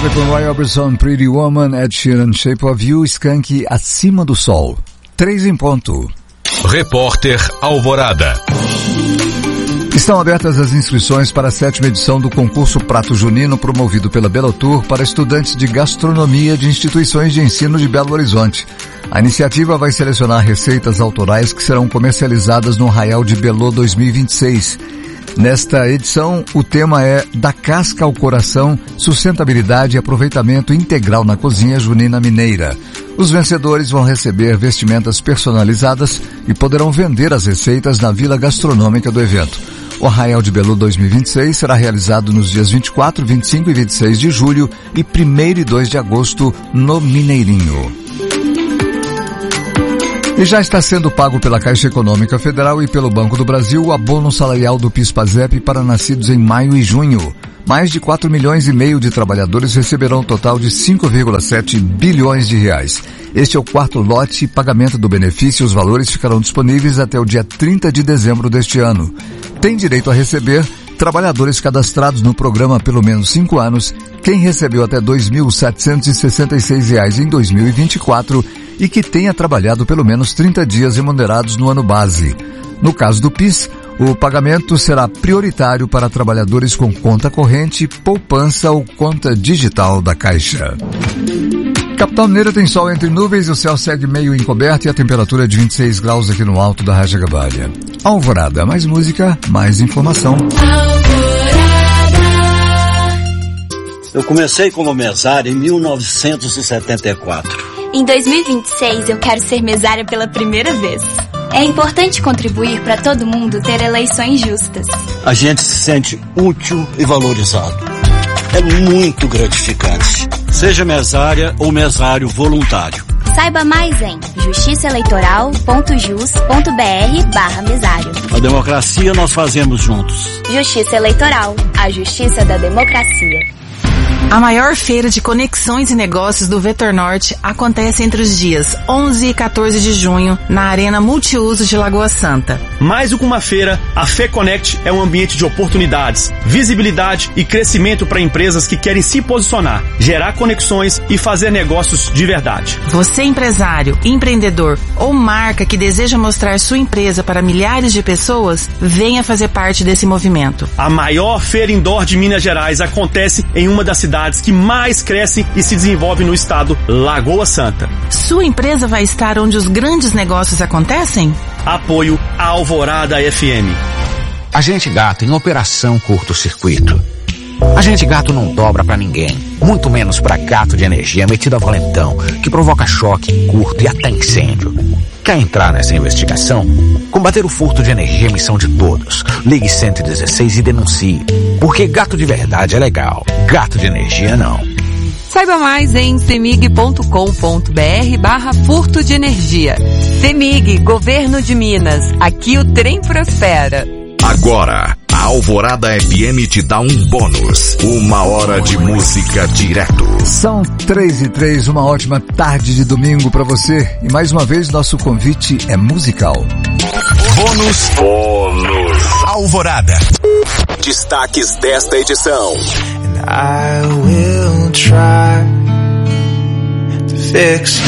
música com Roy Orbison, Pretty Woman, Ed Sheeran, Shape of You, Skank, Acima do Sol. 3 em ponto. Repórter Alvorada. Estão abertas as inscrições para a 7ª edição do concurso Prato Junino promovido pela Belotour para estudantes de gastronomia de instituições de ensino de Belo Horizonte. A iniciativa vai selecionar receitas autorais que serão comercializadas no Arraial de Belô 2026. Nesta edição, o tema é Da Casca ao Coração, Sustentabilidade e Aproveitamento Integral na Cozinha Junina Mineira. Os vencedores vão receber vestimentas personalizadas e poderão vender as receitas na Vila Gastronômica do evento. O Arraial de Belô 2026 será realizado nos dias 24, 25 e 26 de julho e 1º e 2 de agosto no Mineirinho. E já está sendo pago pela Caixa Econômica Federal e pelo Banco do Brasil o abono salarial do PIS/PASEP para nascidos em maio e junho. Mais de 4,5 milhões de trabalhadores receberão um total de 5,7 bilhões de reais. Este é o 4º lote e pagamento do benefício. Os valores ficarão disponíveis até o dia 30 de dezembro deste ano. Tem direito a receber trabalhadores cadastrados no programa há pelo menos 5 anos, quem recebeu até R$ 2.766 em 2024 e que tenha trabalhado pelo menos 30 dias remunerados no ano base. No caso do PIS, o pagamento será prioritário para trabalhadores com conta corrente, poupança ou conta digital da Caixa. Capital Mineira tem sol entre nuvens, o céu segue meio encoberto e a temperatura é de 26 graus aqui no alto da Raja Gabalha. Alvorada, mais música, mais informação. Eu comecei como mesário em 1974. Em 2026 eu quero ser mesária pela primeira vez. É importante contribuir para todo mundo ter eleições justas. A gente se sente útil e valorizado. É muito gratificante. Seja mesária ou mesário voluntário. Saiba mais em justiçaeleitoral.jus.br/mesário. A democracia nós fazemos juntos. Justiça Eleitoral, a justiça da democracia. A maior feira de conexões e negócios do Vetor Norte acontece entre os dias 11 e 14 de junho na Arena Multiuso de Lagoa Santa. Mais do que uma feira, a FEConnect é um ambiente de oportunidades, visibilidade e crescimento para empresas que querem se posicionar, gerar conexões e fazer negócios de verdade. Você, empresário, empreendedor ou marca que deseja mostrar sua empresa para milhares de pessoas, venha fazer parte desse movimento. A maior feira indoor de Minas Gerais acontece em uma das cidades que mais cresce e se desenvolve no estado, Lagoa Santa. Sua empresa vai estar onde os grandes negócios acontecem? Apoio à Alvorada FM. Agente Gato em operação curto-circuito. Agente Gato não dobra pra ninguém, muito menos pra gato de energia metido a valentão, que provoca choque, curto e até incêndio. Quer entrar nessa investigação? Combater o furto de energia é missão de todos. Ligue 116 e denuncie. Porque gato de verdade é legal, gato de energia não. Saiba mais em cemig.com.br/furto de energia. Cemig, Governo de Minas. Aqui o trem prospera. Agora, a Alvorada FM te dá um bônus. 1 hora de música direto. São 3:03, uma ótima tarde de domingo para você. E mais uma vez, nosso convite é musical. Bônus Alvorada. Destaques desta edição. And I will try to fix